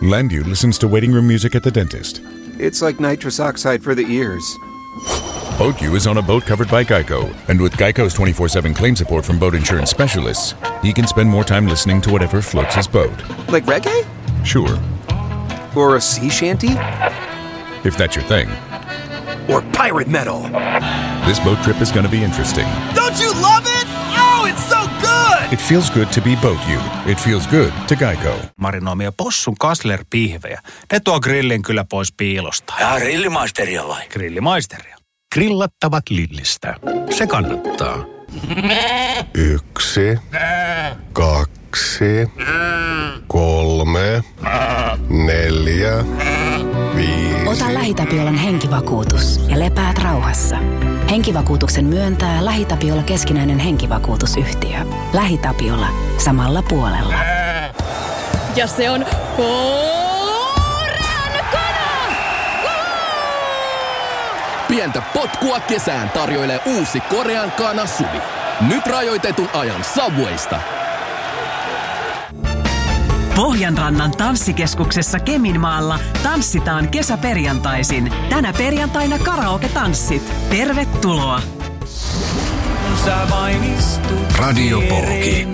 Landu listens to waiting room music at the dentist. It's like nitrous oxide for the ears. Boat U is on a boat covered by Geico. And with Geico's 24/7 claim support from boat insurance specialists, he can spend more time listening to whatever floats his boat. Like reggae? Sure. Or a sea shanty? If that's your thing. Or pirate metal? This boat trip is going to be interesting. Don't you love it? Oh, it's so good! It feels good to be Boat U. It feels good to Geico. Marinoimia Possun Kassler-pihvejä. Ne tuo grillin kyllä pois piilosta. Ja grillimaisteria vai? Grillimaisteria. Grillattavat Lillistä. Se kannattaa. 1, 2, 3, 4, 5. Ota LähiTapiolan henkivakuutus ja lepäät rauhassa. Henkivakuutuksen myöntää LähiTapiola keskinäinen henkivakuutusyhtiö. LähiTapiola. Samalla puolella. Ja se on Pientä potkua kesään tarjoilee uusi Korean Kana Subi. Nyt rajoitetun ajan Subwaysta. Pohjanrannan tanssikeskuksessa Keminmaalla tanssitaan kesäperjantaisin. Tänä perjantaina karaoke-tanssit. Tervetuloa! Radio Poki.